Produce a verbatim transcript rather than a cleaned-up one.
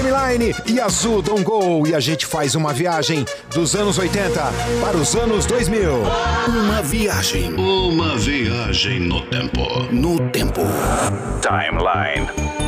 Timeline e Azul Don't Go. E a gente faz uma viagem dos anos oitenta para os anos dois mil. Uma viagem. Uma viagem no tempo. No tempo. Timeline.